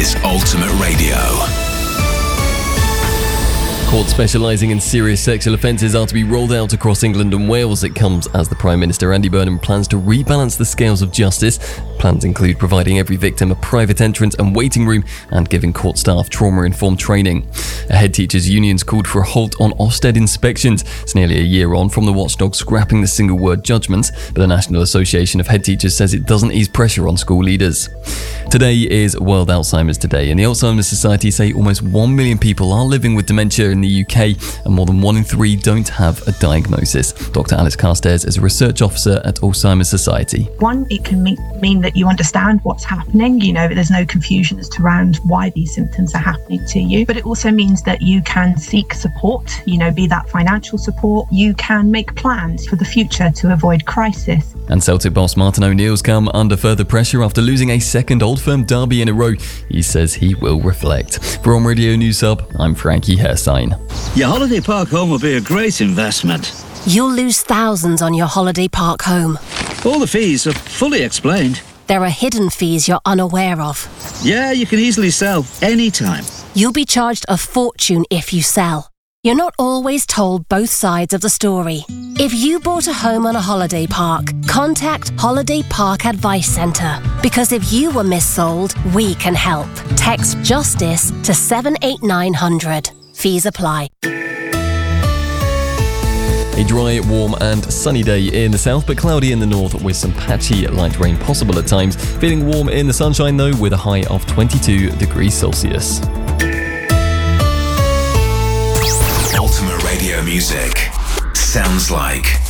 is Ultimate Radio. Courts specialising in serious sexual offences are to be rolled out across England and Wales. It comes as the Prime Minister Andy Burnham plans to rebalance the scales of justice. Plans include providing every victim a private entrance and waiting room and giving court staff trauma-informed training. A head teachers' union's called for a halt on Ofsted inspections. It's nearly a year on from the watchdog scrapping the single-word judgments, but the National Association of Head Teachers says it doesn't ease pressure on school leaders. Today is World Alzheimer's Day, and the Alzheimer's Society say almost 1 million people are living with dementia in the UK, and more than 1 in 3 don't have a diagnosis. Dr. Alice Carstairs is a research officer at Alzheimer's Society. One, it can mean that you understand what's happening, there's no confusion as to around why these symptoms are happening to you, but it also means that you can seek support, be that financial support. You can make plans for the future to avoid crisis. And Celtic boss Martin O'Neill's come under further pressure after losing a second Old Firm derby in a row. He says he will reflect. For On Radio News Hub, I'm Frankie Herstein. Your holiday park home will be a great investment. You'll lose thousands on your holiday park home. All the fees are fully explained. There are hidden fees you're unaware of. Yeah, you can easily sell anytime. You'll be charged a fortune if you sell. You're not always told both sides of the story. If you bought a home on a holiday park, contact Holiday Park Advice Centre. Because if you were missold, we can help. Text JUSTICE to 78900. Fees apply. A dry, warm and sunny day in the south, but cloudy in the north with some patchy light rain possible at times. Feeling warm in the sunshine though, with a high of 22 degrees Celsius. Ultimate Radio music sounds like